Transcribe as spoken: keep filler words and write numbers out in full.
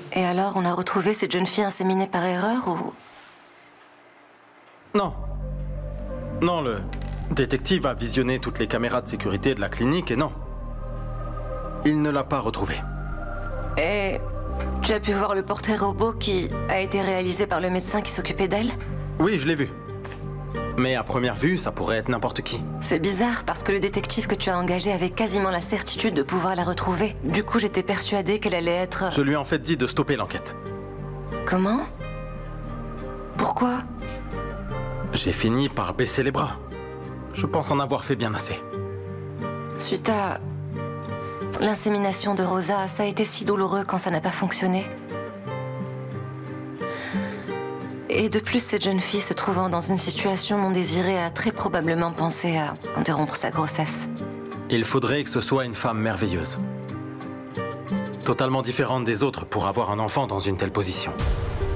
Et alors, on a retrouvé cette jeune fille inséminée par erreur ou... Non. Non, le détective a visionné toutes les caméras de sécurité de la clinique et non. Il ne l'a pas retrouvée. Et tu as pu voir le portrait robot qui a été réalisé par le médecin qui s'occupait d'elle? Oui, je l'ai vu. Mais à première vue, ça pourrait être n'importe qui. C'est bizarre, parce que le détective que tu as engagé avait quasiment la certitude de pouvoir la retrouver. Du coup, j'étais persuadée qu'elle allait être... Je lui ai en fait dit de stopper l'enquête. Comment? Pourquoi? J'ai fini par baisser les bras. Je pense en avoir fait bien assez. Suite à l'insémination de Rosa, ça a été si douloureux quand ça n'a pas fonctionné. Et de plus, cette jeune fille se trouvant dans une situation non désirée a très probablement pensé à interrompre sa grossesse. Il faudrait que ce soit une femme merveilleuse. Totalement différente des autres pour avoir un enfant dans une telle position.